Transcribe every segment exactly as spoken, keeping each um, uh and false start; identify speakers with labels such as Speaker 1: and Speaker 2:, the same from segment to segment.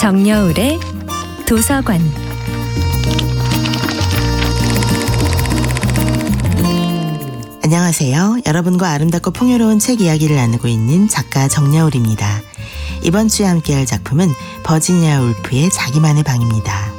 Speaker 1: 정여울의 도서관.
Speaker 2: 안녕하세요. 여러분과 아름답고 풍요로운 책 이야기를 나누고 있는 작가 정여울입니다. 이번 주에 함께할 작품은 버지니아 울프의 자기만의 방입니다.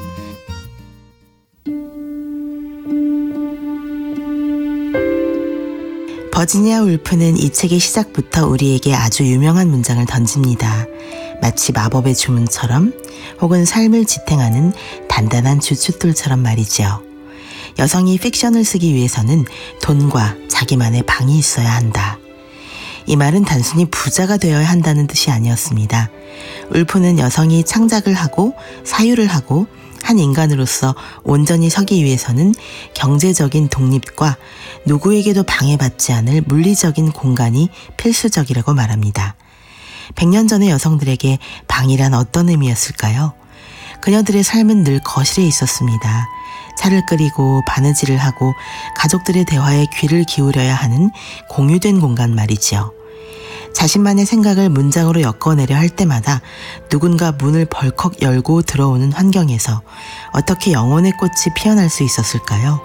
Speaker 2: 버지니아 울프는 이 책의 시작부터 우리에게 아주 유명한 문장을 던집니다. 마치 마법의 주문처럼, 혹은 삶을 지탱하는 단단한 주춧돌처럼 말이죠. 여성이 픽션을 쓰기 위해서는 돈과 자기만의 방이 있어야 한다. 이 말은 단순히 부자가 되어야 한다는 뜻이 아니었습니다. 울프는 여성이 창작을 하고 사유를 하고 한 인간으로서 온전히 서기 위해서는 경제적인 독립과 누구에게도 방해받지 않을 물리적인 공간이 필수적이라고 말합니다. 백 년 전의 여성들에게 방이란 어떤 의미였을까요? 그녀들의 삶은 늘 거실에 있었습니다. 차를 끓이고 바느질을 하고 가족들의 대화에 귀를 기울여야 하는 공유된 공간 말이지요. 자신만의 생각을 문장으로 엮어내려 할 때마다 누군가 문을 벌컥 열고 들어오는 환경에서 어떻게 영혼의 꽃이 피어날 수 있었을까요?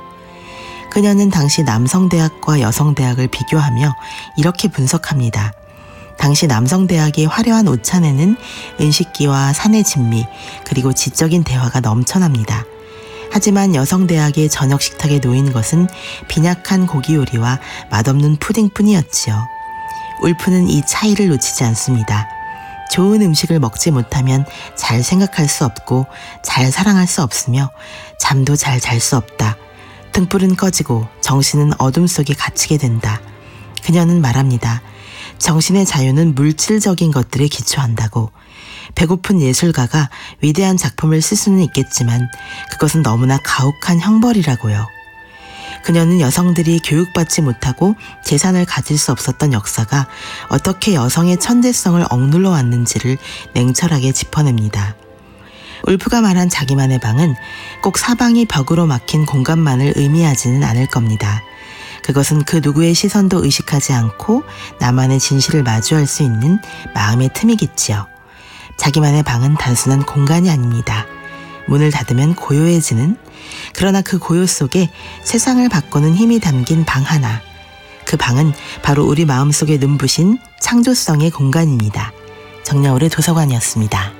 Speaker 2: 그녀는 당시 남성대학과 여성대학을 비교하며 이렇게 분석합니다. 당시 남성대학의 화려한 옷차내는 은식기와 사내 진미, 그리고 지적인 대화가 넘쳐납니다. 하지만 여성대학의 저녁 식탁에 놓인 것은 빈약한 고기 요리와 맛없는 푸딩뿐이었지요. 울프는 이 차이를 놓치지 않습니다. 좋은 음식을 먹지 못하면 잘 생각할 수 없고 잘 사랑할 수 없으며 잠도 잘 잘 수 없다. 등불은 꺼지고 정신은 어둠 속에 갇히게 된다. 그녀는 말합니다. 정신의 자유는 물질적인 것들에 기초한다고. 배고픈 예술가가 위대한 작품을 쓸 수는 있겠지만 그것은 너무나 가혹한 형벌이라고요. 그녀는 여성들이 교육받지 못하고 재산을 가질 수 없었던 역사가 어떻게 여성의 천재성을 억눌러 왔는지를 냉철하게 짚어냅니다. 울프가 말한 자기만의 방은 꼭 사방이 벽으로 막힌 공간만을 의미하지는 않을 겁니다. 그것은 그 누구의 시선도 의식하지 않고 나만의 진실을 마주할 수 있는 마음의 틈이겠지요. 자기만의 방은 단순한 공간이 아닙니다. 문을 닫으면 고요해지는, 그러나 그 고요 속에 세상을 바꾸는 힘이 담긴 방 하나. 그 방은 바로 우리 마음속에 눈부신 창조성의 공간입니다. 정여울의 도서관이었습니다.